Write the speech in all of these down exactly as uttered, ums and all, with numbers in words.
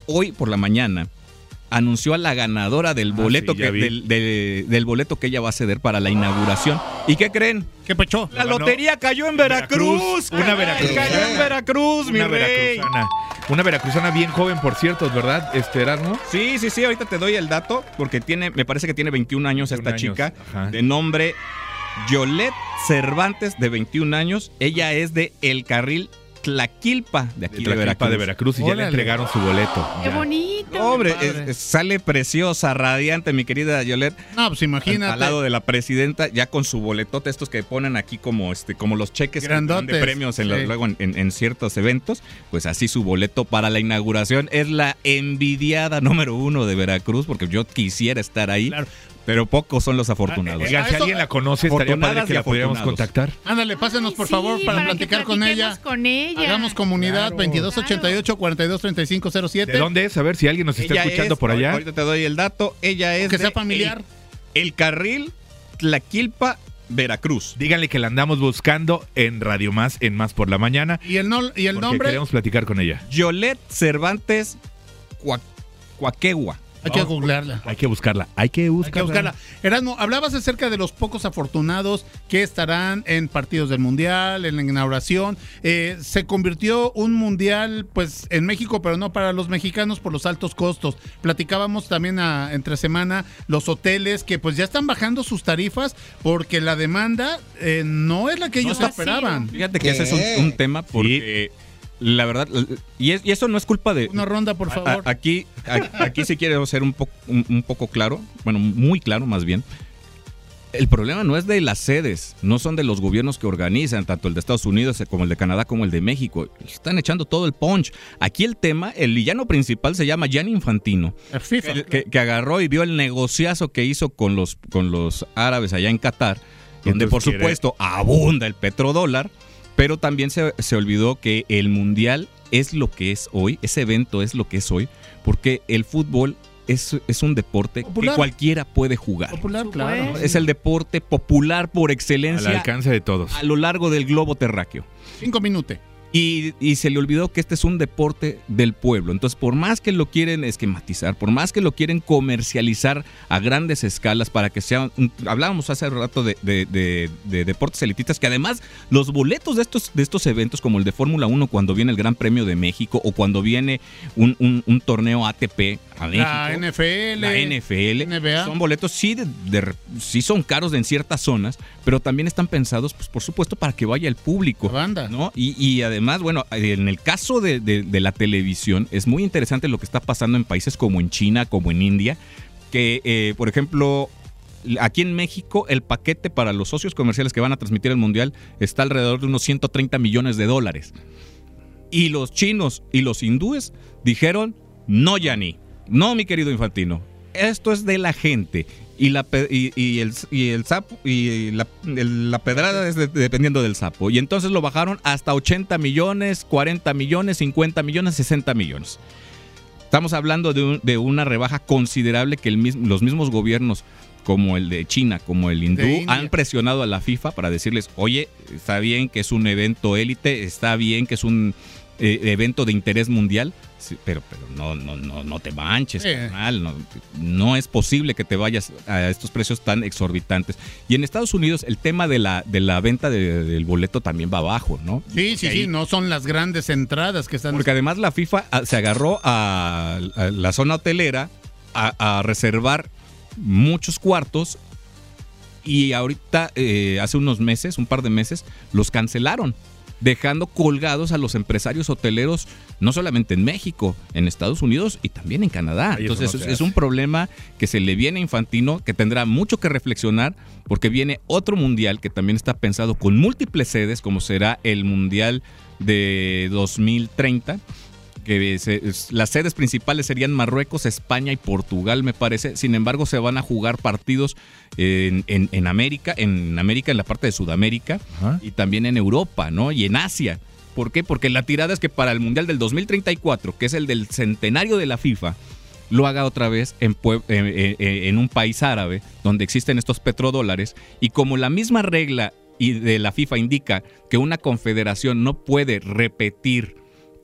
hoy por la mañana anunció a la ganadora del boleto ah, sí, que, del, del, del boleto que ella va a ceder para la inauguración. ¿Y qué creen? ¿Qué pechó? La lotería cayó en Veracruz. Veracruz, una veracruzana. Cayó en Veracruz, mi Una rey. veracruzana. Una veracruzana bien joven, por cierto, ¿verdad, este Erasmo? Sí, sí, sí, ahorita te doy el dato porque tiene, me parece que tiene veintiún años esta veintiún chica, años, ajá. de nombre Yolette Cervantes, de veintiún años. Ella es de El Carril Tlaquilpa, de aquí de, de Veracruz. de Veracruz y ya le entregaron su boleto. ¡Qué Ya. bonito! Hombre, qué es- padre. es- sale preciosa, radiante, mi querida Yolette. No, pues imagínate. Al lado de la presidenta, ya con su boletote, estos que ponen aquí como este, como los cheques que dan Grandotes, de premios en los- sí. luego en, en- en ciertos eventos, pues así su boleto para la inauguración es la envidiada número uno de Veracruz, porque yo quisiera estar ahí, Claro. pero pocos son los afortunados. Oigan, si Eso- alguien la conoce, estaría padre Afortunadas que y la pudiéramos afortunados. contactar. Ándale, pásenos por Sí, favor para, que platicar con ella. platiquemos con ella. Hagamos comunidad. Claro. veintidós ochenta y ocho, cuarenta y dos treinta y cinco cero siete. ¿De dónde es? A ver si alguien nos está Ella escuchando es- por allá. Ahorita te doy el dato. Ella es Que de sea familiar. El, el Carril Tlaquilpa, Veracruz. Díganle que la andamos buscando en Radio Más, en Más por la Mañana. Y el, no, y el Porque nombre. queremos platicar con ella. Yolette Cervantes Cua- Cuaquegua. Hay que Vamos. googlearla. Hay que buscarla. Hay que Hay buscarla. que buscarla. Erasmo, hablabas acerca de los pocos afortunados que estarán en partidos del Mundial, en la inauguración. Eh, se convirtió un Mundial, pues, en México, pero no para los mexicanos por los altos costos. Platicábamos también a, entre semana los hoteles que, pues, ya están bajando sus tarifas porque la demanda eh, no es la que ellos No, esperaban. Fíjate que ese es un, un tema porque la verdad, y, es- y eso no es culpa de... Una ronda, por favor. A- aquí, a- aquí sí quiero ser un poco, un, un poco claro, bueno, muy claro más bien. El problema no es de las sedes, no son de los gobiernos que organizan, tanto el de Estados Unidos como el de Canadá como el de México. Están echando todo el punch. Aquí el tema, el villano principal se llama Gianni Infantino, El FIFA. el que, que agarró y vio el negociazo que hizo con los, con los árabes allá en Qatar, Y donde por entonces quiere- supuesto abunda el petrodólar, pero también se, se olvidó que el Mundial es lo que es hoy, ese evento es lo que es hoy, porque el fútbol es, es un deporte Popular. que cualquiera puede jugar. Popular, Por claro. supuesto. Es el deporte popular por Al excelencia alcance de todos. a lo largo del globo terráqueo. Cinco minutos. Y, y se le olvidó que este es un deporte del pueblo. Entonces, por más que lo quieren esquematizar, por más que lo quieren comercializar a grandes escalas para que sea... un- hablábamos hace rato de, de- de- de deportes elitistas, que además los boletos de estos, de estos eventos, como el de Fórmula uno, cuando viene el Gran Premio de México o cuando viene un, un- un torneo A T P a México... La N F L. La N F L, N B A. son boletos, sí, de, de- sí son caros en ciertas zonas, pero también están pensados, pues, por supuesto, para que vaya el público. La banda. ¿No? Y, y además, bueno, en el caso de, de- de la televisión, es muy interesante lo que está pasando en países como en China, como en India, que, eh, por ejemplo, aquí en México, el paquete para los socios comerciales que van a transmitir el Mundial está alrededor de unos ciento treinta millones de dólares. Y los chinos y los hindúes dijeron, no, Yanni, no, mi querido Infantino, esto es de la gente. Y la pe- y, y el y el sapo y la, el- la pedrada es de- dependiendo del sapo. Y entonces lo bajaron hasta ochenta millones, cuarenta millones, cincuenta millones, sesenta millones. Estamos hablando de, un- de una rebaja considerable que el mismo, los mismos gobiernos como el de China, como el hindú, De India. han presionado a la FIFA para decirles, oye, está bien que es un evento élite, está bien que es un eh, evento de interés mundial, sí, pero, pero no, no, no, no te manches, Sí. carnal, no, no es posible que te vayas a estos precios tan exorbitantes. Y en Estados Unidos el tema de la, de la venta de- del boleto también va abajo, ¿no? Sí, sí, Porque sí, ahí- no son las grandes entradas que están. Porque además la FIFA ah, se agarró a, a la zona hotelera a, a reservar muchos cuartos y ahorita, eh, hace unos meses, un par de meses, los cancelaron, dejando colgados a los empresarios hoteleros, no solamente en México, en Estados Unidos y también en Canadá. Ay, eso Entonces no es, se es un hace. problema que se le viene a Infantino, que tendrá mucho que reflexionar, porque viene otro mundial que también está pensado con múltiples sedes, como será el Mundial de dos mil treinta, que se- es- las sedes principales serían Marruecos, España y Portugal, me parece. Sin embargo, se van a jugar partidos en, en- en América, en América, en la parte de Sudamérica, Ajá. y también en Europa, ¿no? Y en Asia. ¿Por qué? Porque la tirada es que para el Mundial del dos mil treinta y cuatro, que es el del centenario de la FIFA, lo haga otra vez en, pue- en- en- en un país árabe donde existen estos petrodólares, y como la misma regla y de la FIFA indica que una confederación no puede repetir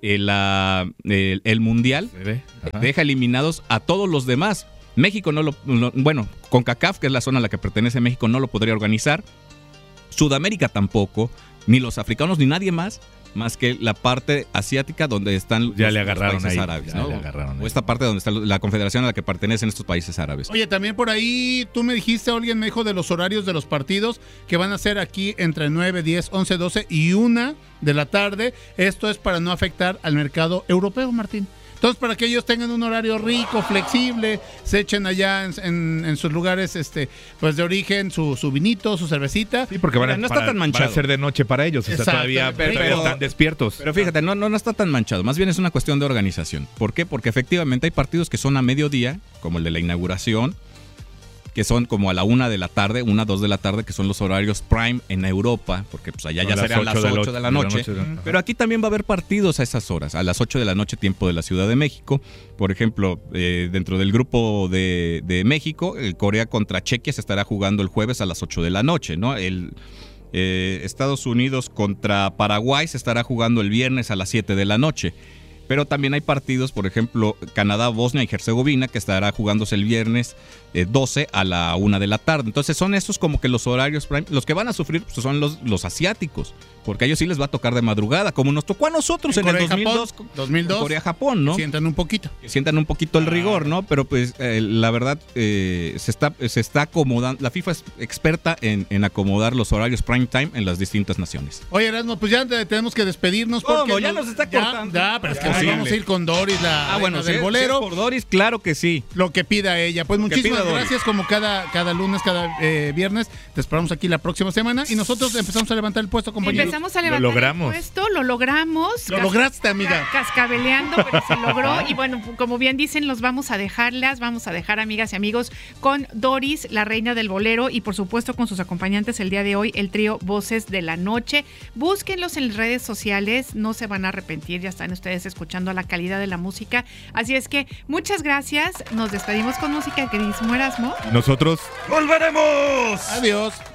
el, la, el, el Mundial deja eliminados a todos los demás. México no lo, no, bueno, CONCACAF, que es la zona a la que pertenece México, no lo podría organizar. Sudamérica tampoco, ni los africanos, ni nadie más, más que la parte asiática donde están ya los, le agarraron los países ahí, árabes, ya ¿no? le agarraron o ahí. esta parte donde está la confederación a la que pertenecen estos países árabes. Oye, también por ahí tú me dijiste, alguien me dijo de los horarios de los partidos que van a ser aquí entre nueve, diez, once, doce y una de la tarde. Esto es para no afectar al mercado europeo, Martín. Entonces, para que ellos tengan un horario rico, flexible, se echen allá en, en, en sus lugares este, pues de origen su, su vinito, su cervecita. Sí, porque van a, Mira, no para, está tan manchado. van a ser de noche para ellos, o sea, Exacto, todavía pero- pero están despiertos. Pero fíjate, no, no, no está tan manchado, más bien es una cuestión de organización. ¿Por qué? Porque efectivamente hay partidos que son a mediodía, como el de la inauguración, que son como a la una de la tarde, una, dos de la tarde, que son los horarios prime en Europa, porque pues allá Son ya las serán las ocho de la- ocho de la noche. de la noche, Pero aquí también va a haber partidos a esas horas, a las ocho de la noche, tiempo de la Ciudad de México. Por ejemplo, eh, dentro del grupo de, de México, el Corea contra Chequia se estará jugando el jueves a las ocho de la noche, ¿no? El eh, Estados Unidos contra Paraguay se estará jugando el viernes a las siete de la noche. Pero también hay partidos, por ejemplo, Canadá, Bosnia y Herzegovina, que estará jugándose el viernes eh, doce a la una de la tarde. Entonces son estos como que los horarios prime. Los que van a sufrir pues, son los, los asiáticos, porque a ellos sí les va a tocar de madrugada, como nos tocó a nosotros en, En el Corea y dos mil dos, Japón, dos mil dos. Corea-Japón, ¿no? Sientan un poquito. Que sientan un poquito el rigor, ¿no? Pero pues eh, la verdad eh, se está se está acomodando, la FIFA es experta en, en acomodar los horarios prime time en las distintas naciones. Oye, Erasmo, pues ya te- tenemos que despedirnos. ¿Cómo? Porque Ya nos está ya- cortando. Ya, pero es que Ya, nos sí. vamos a ir con Doris, la Ah, bueno, reina del si es- bolero. si es por Doris, claro que sí. Lo que pida ella. Pues Lo que muchísimas pida Doris. gracias, como cada, cada lunes, cada eh, viernes. Te esperamos aquí la próxima semana y nosotros empezamos a levantar el puesto, compañeros. Empezamos a levantar logramos. el puesto, lo logramos. Lo Cas- lograste, amiga. Cascabeleando, pero se logró. Y bueno, como bien dicen, los vamos a dejarlas, vamos a dejar, amigas y amigos, con Doris, la reina del bolero, y por supuesto con sus acompañantes el día de hoy, el trío Voces de la Noche. Búsquenlos en redes sociales, no se van a arrepentir, ya están ustedes escuchando la calidad de la música. Así es que muchas gracias, nos despedimos con música, queridísimo Erasmo. Nosotros ¡Volveremos! Adiós.